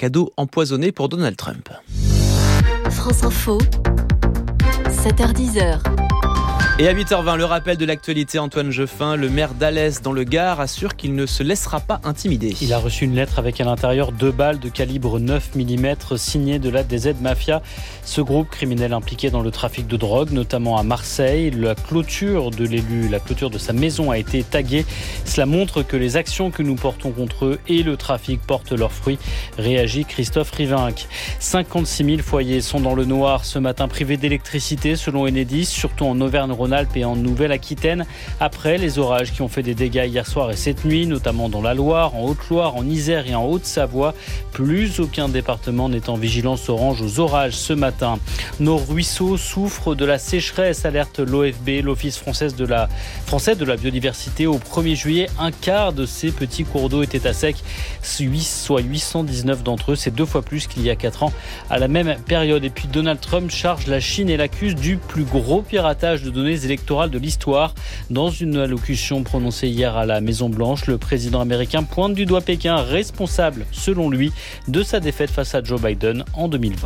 cadeau empoisonné pour Donald Trump. France Info, 7h-10h. Et à 8h20, le rappel de l'actualité, Antoine Jeffin, le maire d'Alès dans le Gard, assure qu'il ne se laissera pas intimider. Il a reçu une lettre avec à l'intérieur 2 balles de calibre 9 mm signées de la DZ Mafia. Ce groupe criminel impliqué dans le trafic de drogue, notamment à Marseille. La clôture de l'élu, la clôture de sa maison a été taguée. Cela montre que les actions que nous portons contre eux et le trafic portent leurs fruits, réagit Christophe Rivinc. 56 000 foyers sont dans le noir ce matin, privés d'électricité selon Enedis, surtout en Auvergne-Rhône-Alpes et en Nouvelle-Aquitaine, après les orages qui ont fait des dégâts hier soir et cette nuit, notamment dans la Loire, en Haute-Loire, en Isère et en Haute-Savoie. Plus aucun département n'est en vigilance orange aux orages ce matin. Nos ruisseaux souffrent de la sécheresse, alerte l'OFB, l'Office français de la biodiversité. Au 1er juillet, un quart de ces petits cours d'eau étaient à sec, soit 819 d'entre eux. C'est 2 fois plus qu'il y a 4 ans à la même période. Et puis Donald Trump charge la Chine et l'accuse du plus gros piratage de données électorales de l'histoire. Dans une allocution prononcée hier à la Maison-Blanche, le président américain pointe du doigt Pékin, responsable, selon lui, de sa défaite face à Joe Biden en 2020.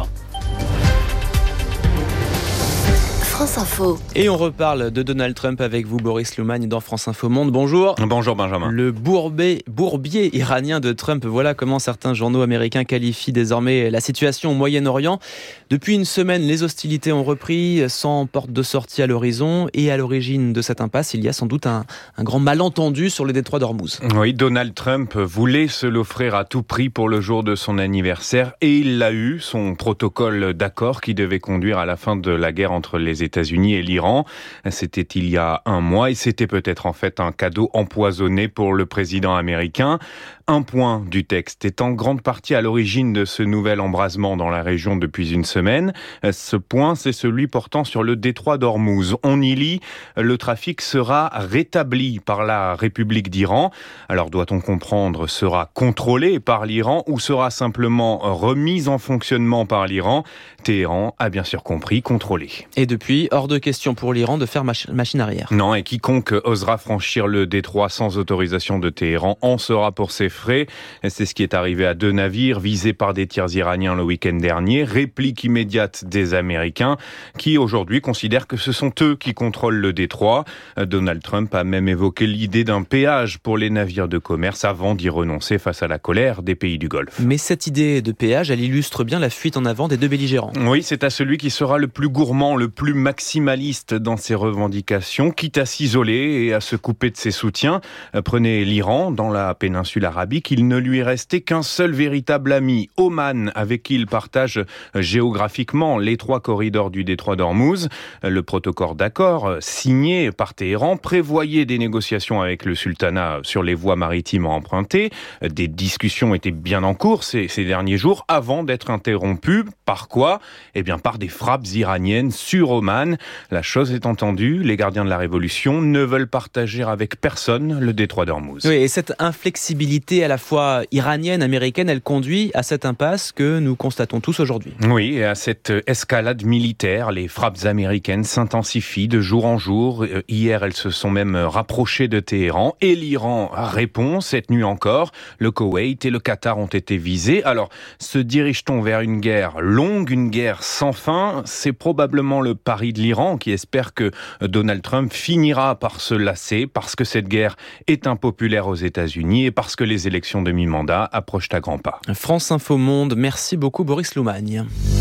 France Info. Et on reparle de Donald Trump avec vous, Boris Loumagne, dans France Info Monde. Bonjour. Bonjour Benjamin. Le bourbier iranien de Trump, voilà comment certains journaux américains qualifient désormais la situation au Moyen-Orient. Depuis une semaine, les hostilités ont repris, sans porte de sortie à l'horizon. Et à l'origine de cette impasse, il y a sans doute un grand malentendu sur le détroit d'Ormuz. Oui, Donald Trump voulait se l'offrir à tout prix pour le jour de son anniversaire. Et il l'a eu, son protocole d'accord qui devait conduire à la fin de la guerre entre les États-Unis et l'Iran. C'était il y a un mois et c'était peut-être en fait un cadeau empoisonné pour le président américain. Un point du texte est en grande partie à l'origine de ce nouvel embrasement dans la région depuis une semaine. Ce point, c'est celui portant sur le détroit d'Ormuz. On y lit, le trafic sera rétabli par la République d'Iran. Alors doit-on comprendre, sera contrôlé par l'Iran ou sera simplement remis en fonctionnement par l'Iran? Téhéran a bien sûr compris, contrôlé. Et depuis, hors de question pour l'Iran de faire machine arrière. Non, et quiconque osera franchir le détroit sans autorisation de Téhéran en sera pour ses frais. C'est ce qui est arrivé à 2 navires visés par des tirs iraniens le week-end dernier. Réplique immédiate des Américains qui aujourd'hui considèrent que ce sont eux qui contrôlent le détroit. Donald Trump a même évoqué l'idée d'un péage pour les navires de commerce avant d'y renoncer face à la colère des pays du Golfe. Mais cette idée de péage, elle illustre bien la fuite en avant des 2 belligérants. Oui, c'est à celui qui sera le plus gourmand, le plus maximaliste dans ses revendications, quitte à s'isoler et à se couper de ses soutiens. Prenez l'Iran, dans la péninsule arabique, il ne lui restait qu'un seul véritable ami, Oman, avec qui il partage géographiquement les 3 corridors du détroit d'Ormuz. Le protocole d'accord, signé par Téhéran, prévoyait des négociations avec le sultanat sur les voies maritimes à emprunter. Des discussions étaient bien en cours ces derniers jours, avant d'être interrompues. Par quoi ? Eh bien, par des frappes iraniennes sur Oman. La chose est entendue, les gardiens de la révolution ne veulent partager avec personne le détroit d'Ormuz. Oui, et cette inflexibilité à la fois iranienne, américaine, elle conduit à cette impasse que nous constatons tous aujourd'hui. Oui, et à cette escalade militaire, les frappes américaines s'intensifient de jour en jour. Hier, elles se sont même rapprochées de Téhéran et l'Iran répond cette nuit encore. Le Koweït et le Qatar ont été visés. Alors, se dirige-t-on vers une guerre longue, une guerre sans fin? C'est probablement le pari de l'Iran qui espère que Donald Trump finira par se lasser parce que cette guerre est impopulaire aux États-Unis et parce que les élections de mi-mandat approchent à grands pas. France Info Monde, merci beaucoup Boris Loumagne.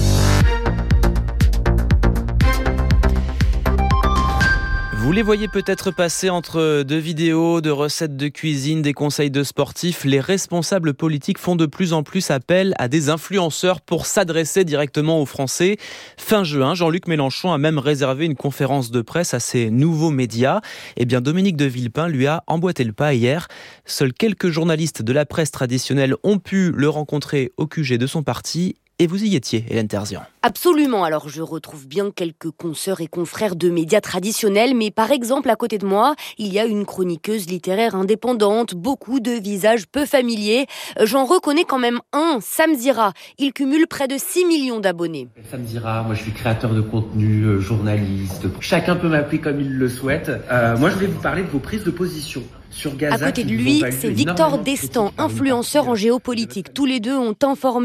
Vous les voyez peut-être passer entre 2 vidéos, de recettes de cuisine, des conseils de sportifs. Les responsables politiques font de plus en plus appel à des influenceurs pour s'adresser directement aux Français. Fin juin, Jean-Luc Mélenchon a même réservé une conférence de presse à ses nouveaux médias. Eh bien, Dominique de Villepin lui a emboîté le pas hier. Seuls quelques journalistes de la presse traditionnelle ont pu le rencontrer au QG de son parti. Et vous y étiez, Hélène Terzian. Absolument, alors je retrouve bien quelques consoeurs et confrères de médias traditionnels, mais par exemple à côté de moi, il y a une chroniqueuse littéraire indépendante, beaucoup de visages peu familiers. J'en reconnais quand même un, Sam Zira. Il cumule près de 6 millions d'abonnés. Sam Zira, moi je suis créateur de contenu, journaliste. Chacun peut m'appeler comme il le souhaite. Moi je vais vous parler de vos prises de position sur Gaza. À côté de lui, c'est Victor Destan, influenceur en géopolitique. Tous les deux ont informé